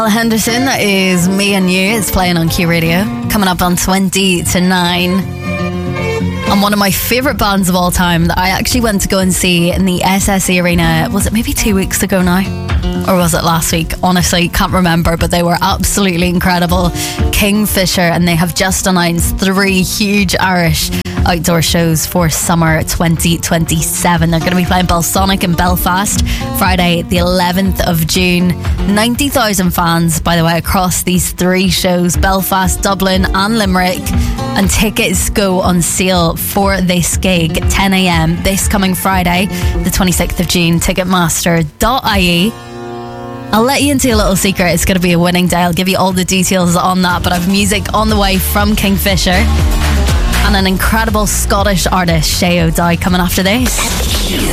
Henderson is Me and You. It's playing on Q Radio. Coming up on 20 to 9. And one of my favourite bands of all time that I actually went to go and see in the SSE Arena, was it maybe 2 weeks ago now? Or was it last week? Honestly, can't remember, but they were absolutely incredible. Kingfisher, and they have just announced 3 huge Irish outdoor shows for summer 2027. They're going to be playing Balsonic in Belfast Friday the 11th of June. 90,000 fans, by the way, across these 3 shows: Belfast, Dublin and Limerick. And tickets go on sale for this gig 10 a.m. this coming Friday the 26th of June. Ticketmaster.ie. I'll let you into a little secret. It's going to be a winning day. I'll give you all the details on that. But I've music on the way from Kingfisher and an incredible Scottish artist, Shay O'Dowd, coming after this.